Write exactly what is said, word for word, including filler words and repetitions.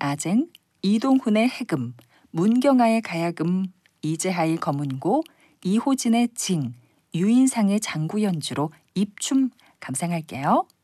아쟁, 이동훈의 해금, 문경아의 가야금, 이재하의 검은고, 이호진의 징, 유인상의 장구 연주로 입춤 감상할게요.